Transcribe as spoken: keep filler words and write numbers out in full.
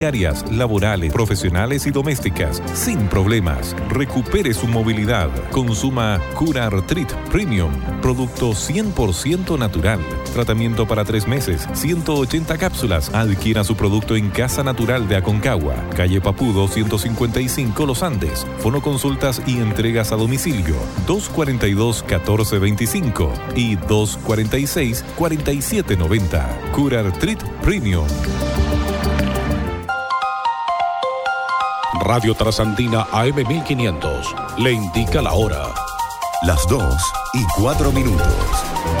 Áreas laborales, profesionales y domésticas, sin problemas. Recupere su movilidad. Consuma Curartrit Premium, producto cien por ciento natural. Tratamiento para tres meses, ciento ochenta cápsulas. Adquiera su producto en Casa Natural de Aconcagua, calle Papudo ciento cincuenta y cinco, Los Andes. Fonoconsultas y entregas a domicilio dos cuarenta y dos, catorce veinticinco y dos cuarenta y seis, cuarenta y siete noventa. Curartrit Premium. Radio Trasandina A M mil quinientos le indica la hora. Las dos y cuatro minutos.